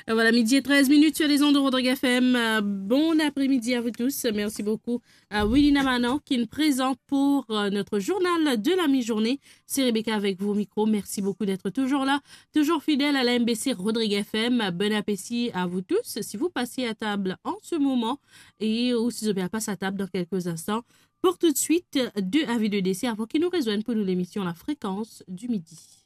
Voilà, midi et 13 minutes sur les ondes de Rodrigue FM. Bon après-midi à vous tous. Merci beaucoup à Willy Namanon qui nous présente pour notre journal de la mi-journée. C'est Rebecca avec vous au micro. Merci beaucoup d'être toujours là, toujours fidèle à la MBC Rodrigue FM. Bon appétit à vous tous. Si vous passez à table en ce moment et ou si vous passez à table dans quelques instants, pour tout de suite, deux avis de dessert avant qu'ils nous rejoignent pour nous l'émission La Fréquence du Midi.